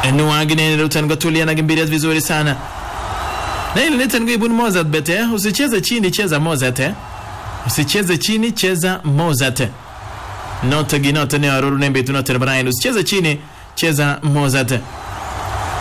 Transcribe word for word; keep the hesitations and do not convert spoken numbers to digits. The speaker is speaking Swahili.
Nuagine Rutan Gotulia na Gimbiria vizuri sana. Na ile neta ngibun Mozart bete, usicheze chini cheza Mozart eh. Usicheze chini cheza Mozart. Nota ginota ne aruru nembe tunote Brian, usicheze chini cheza Mozart.